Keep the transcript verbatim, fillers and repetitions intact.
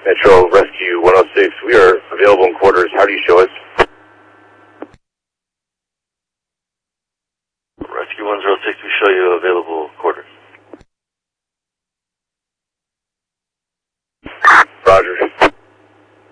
Metro Rescue one oh six, we are available in quarters. How do you show us? Rescue one oh six, we show you available quarters.